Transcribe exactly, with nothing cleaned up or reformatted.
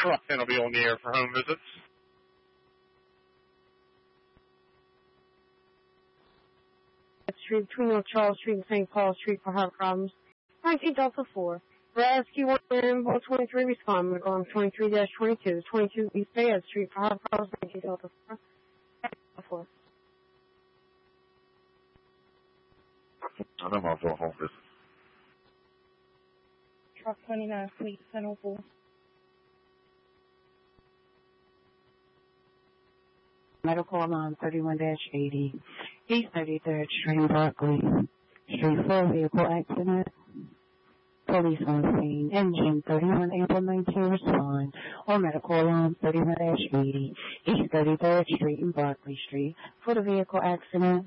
And I'll be on the air for home visits. Street between North Charles Street and Saint Paul Street for heart problems. nineteen Delta four. Rescue one Rainbow twenty-three respond on twenty-three dash twenty-two. twenty-two East Bayhead Street for heart problems. nineteen Delta four. Delta four. I know my phone home visit. Truck twenty-nine, Suite ten oh four. Medical alarm thirty-one dash eighty. East thirty-third Street, Berkeley. Street four vehicle accident. Police on scene. Engine thirty-one April nineteen respond. Or medical alarm thirty-one dash eighty. East thirty-third Street and Berkeley Street for the vehicle accident.